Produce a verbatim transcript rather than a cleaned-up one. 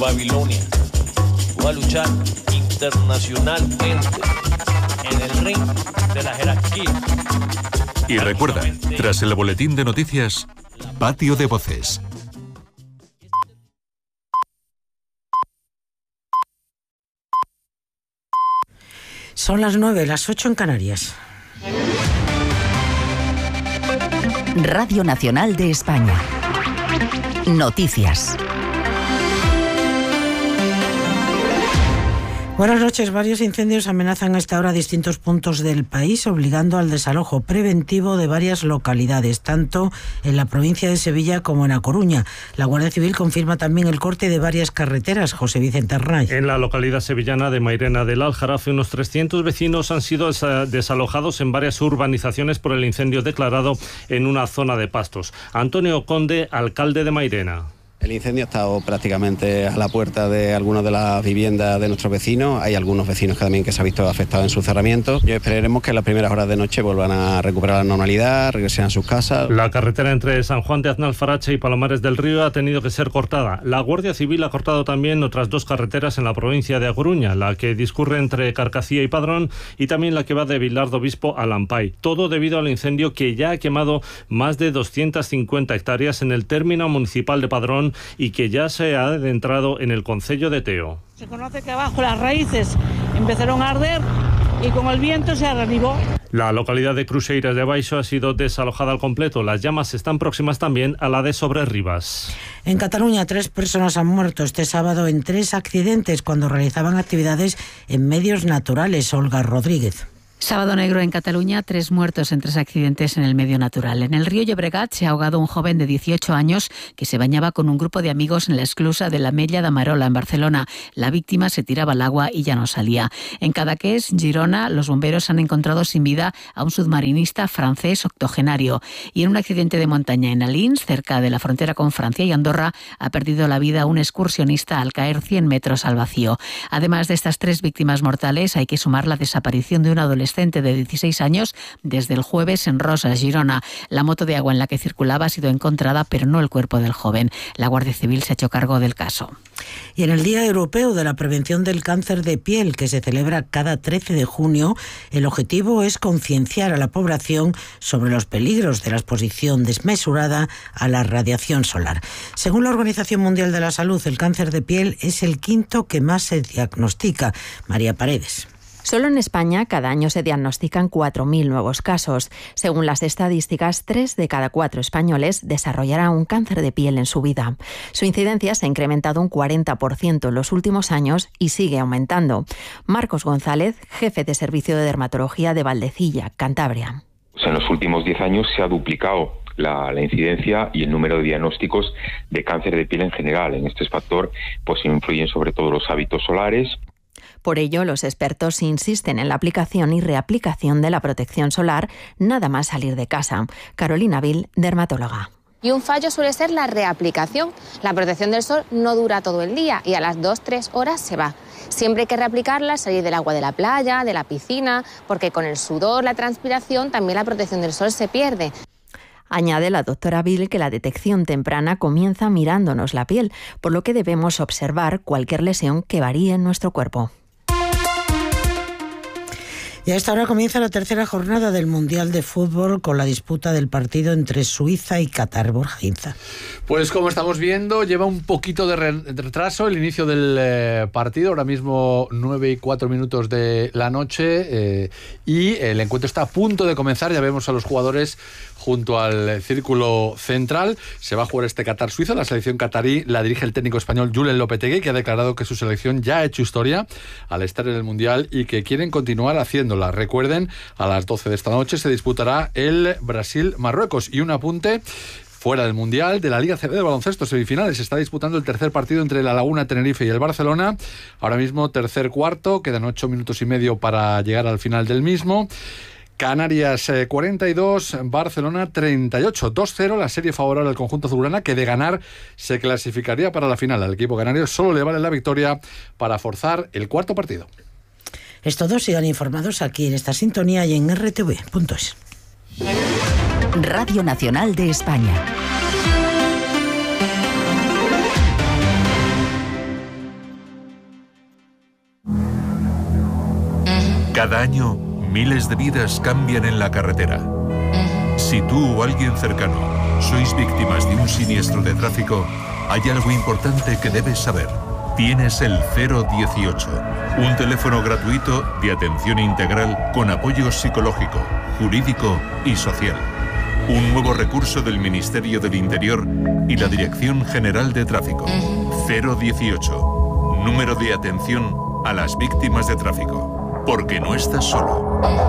Babilonia. Voy a luchar internacionalmente en el ring de la jerarquía. Y recuerda, tras el boletín de noticias, Patio de Voces. Son las nueve, las ocho en Canarias. Radio Nacional de España. Noticias. Buenas noches. Varios incendios amenazan a esta hora distintos puntos del país, obligando al desalojo preventivo de varias localidades, tanto en la provincia de Sevilla como en A Coruña. La Guardia Civil confirma también el corte de varias carreteras. José Vicente Arnaiz. En la localidad sevillana de Mairena del Aljarafe, unos trescientos vecinos han sido desalojados en varias urbanizaciones por el incendio declarado en una zona de pastos. Antonio Conde, alcalde de Mairena. El incendio ha estado prácticamente a la puerta de algunas de las viviendas de nuestros vecinos. Hay algunos vecinos que también que se han visto afectados en su cerramiento. Y esperaremos que en las primeras horas de noche vuelvan a recuperar la normalidad, regresen a sus casas. La carretera entre San Juan de Aznalfarache y Palomares del Río ha tenido que ser cortada. La Guardia Civil ha cortado también otras dos carreteras en la provincia de A Coruña, la que discurre entre Carcacía y Padrón y también la que va de Vilar do Bispo a Lampay. Todo debido al incendio que ya ha quemado más de doscientas cincuenta hectáreas en el término municipal de Padrón y que ya se ha adentrado en el concello de Teo. Se conoce que abajo las raíces empezaron a arder y con el viento se arraigó. La localidad de Cruxeiras de Baixo ha sido desalojada al completo. Las llamas están próximas también a la de Sobrerribas. En Cataluña, tres personas han muerto este sábado en tres accidentes cuando realizaban actividades en medios naturales. Olga Rodríguez. Sábado negro en Cataluña, tres muertos en tres accidentes en el medio natural. En el río Llobregat se ha ahogado un joven de dieciocho años que se bañaba con un grupo de amigos en la esclusa de la Mella de Marola, en Barcelona. La víctima se tiraba al agua y ya no salía. En Cadaqués, Girona, los bomberos han encontrado sin vida a un submarinista francés octogenario. Y en un accidente de montaña en Alins, cerca de la frontera con Francia y Andorra, ha perdido la vida un excursionista al caer cien metros al vacío. Además de estas tres víctimas mortales, hay que sumar la desaparición de un adolescente de dieciséis años desde el jueves en Rosas, Girona. La moto de agua en la que circulaba ha sido encontrada, pero no el cuerpo del joven. La Guardia Civil se ha hecho cargo del caso. Y en el Día Europeo de la Prevención del Cáncer de Piel, que se celebra cada trece de junio, el objetivo es concienciar a la población sobre los peligros de la exposición desmesurada a la radiación solar. Según la Organización Mundial de la Salud, el cáncer de piel es el quinto que más se diagnostica. María Paredes. Solo en España cada año se diagnostican cuatro mil nuevos casos. Según las estadísticas, tres de cada cuatro españoles desarrollará un cáncer de piel en su vida. Su incidencia se ha incrementado un cuarenta por ciento en los últimos años y sigue aumentando. Marcos González, jefe de Servicio de Dermatología de Valdecilla, Cantabria. Pues en los últimos diez años se ha duplicado La, la incidencia y el número de diagnósticos de cáncer de piel en general. En este factor pues influyen sobre todo los hábitos solares. Por ello, los expertos insisten en la aplicación y reaplicación de la protección solar nada más salir de casa. Carolina Vil, dermatóloga. Y un fallo suele ser la reaplicación. La protección del sol no dura todo el día y a las dos tres horas se va. Siempre hay que reaplicarla, salir del agua de la playa, de la piscina, porque con el sudor, la transpiración, también la protección del sol se pierde. Añade la doctora Bill que la detección temprana comienza mirándonos la piel, por lo que debemos observar cualquier lesión que varíe en nuestro cuerpo. Y a esta hora comienza la tercera jornada del Mundial de Fútbol con la disputa del partido entre Suiza y Qatar. Borja Inza. Pues como estamos viendo, lleva un poquito de retraso el inicio del eh, partido. Ahora mismo nueve y cuatro minutos de la noche eh, y el encuentro está a punto de comenzar. Ya vemos a los jugadores junto al círculo central. Se va a jugar este Qatar-Suiza. La selección qatarí la dirige el técnico español Julen Lopetegui, que ha declarado que su selección ya ha hecho historia al estar en el Mundial y que quieren continuar haciéndola. Recuerden, a las doce de esta noche se disputará el Brasil-Marruecos. Y un apunte: fuera del Mundial, de la Liga C B de baloncesto, semifinales, se está disputando el tercer partido entre la Laguna Tenerife y el Barcelona. Ahora mismo tercer cuarto, quedan ocho minutos y medio para llegar al final del mismo. Canarias eh, cuarenta y dos, Barcelona treinta y ocho, dos cero, la serie favorable al conjunto azulgrana, que de ganar se clasificaría para la final. Al equipo canario solo le vale la victoria para forzar el cuarto partido. Es todo, sigan informados aquí en esta sintonía y en erre te ve punto es. Radio Nacional de España. Cada año, miles de vidas cambian en la carretera. Si tú o alguien cercano sois víctimas de un siniestro de tráfico, hay algo importante que debes saber. Tienes el cero dieciocho, un teléfono gratuito de atención integral con apoyo psicológico, jurídico y social. Un nuevo recurso del Ministerio del Interior y la Dirección General de Tráfico. cero dieciocho, número de atención a las víctimas de tráfico. Porque no estás solo.